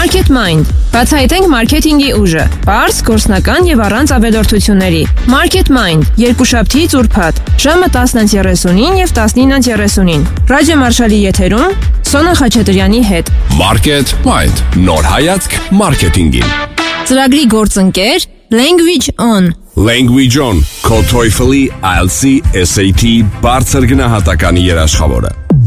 Market Mind. Բացահայտենք մարքեթինգի ուժը։ Պարզ, գործնական եւ առանց ավելորդությունների։ Market Mind. Երկուշաբթի ուրբաթ, ժամը 10:39 եւ 19:39։ Ռադիո Մարշալի եթերում Սոնա Խաչատրյանի հետ։ Market Mind. Նոր հայացք մարքեթինգին։ Ծրագրի գործընկեր Language On. Language On. Քո TOEFL-ի, IELTS-ի, SAT բարձր գնահատականի երաշխավորը։